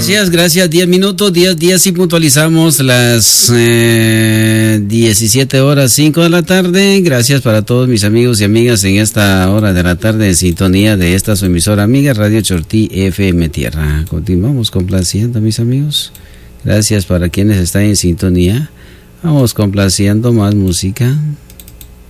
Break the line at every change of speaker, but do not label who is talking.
Gracias. 10 minutos, 10 y puntualizamos las 17 horas 5 de la tarde. Gracias para todos mis amigos y amigas en esta hora de la tarde en sintonía de esta su emisora amiga Radio Chortí FM Tierra. Continuamos complaciendo, mis amigos. Gracias para quienes están en sintonía. Vamos complaciendo más música.